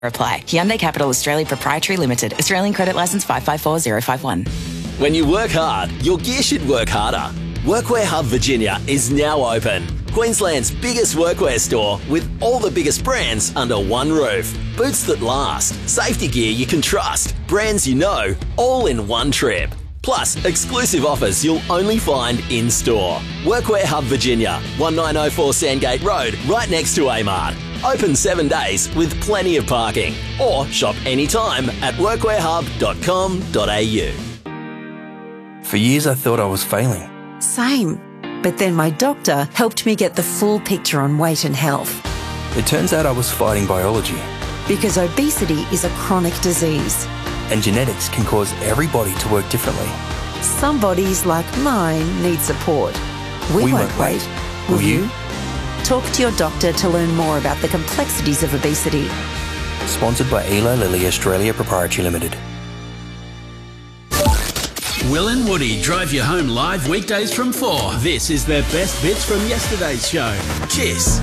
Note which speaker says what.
Speaker 1: Reply. Hyundai Capital Australia Proprietary Limited. Australian Credit Licence 554051.
Speaker 2: When you work hard, your gear should work harder. Workwear Hub Virginia is now open. Queensland's biggest workwear store with all the biggest brands under one roof. Boots that last, safety gear you can trust, brands you know, all in one trip. Plus, exclusive offers you'll only find in-store. Workwear Hub Virginia, 1904 Sandgate Road, right next to Amart. Open 7 days with plenty of parking. Or shop anytime at workwearhub.com.au.
Speaker 3: For years I thought I was failing.
Speaker 4: Same. But then my doctor helped me get the full picture on weight and health.
Speaker 3: It turns out I was fighting biology.
Speaker 4: Because obesity is a chronic disease.
Speaker 3: And genetics can cause every body to work differently.
Speaker 4: Some bodies, like mine, need support. We won't wait. Will you? Talk to your doctor to learn more about the complexities of obesity.
Speaker 3: Sponsored by Eli Lilly Australia Proprietary Limited.
Speaker 5: Will and Woody drive you home live weekdays from 4. This is their best bits from yesterday's show. Kiss.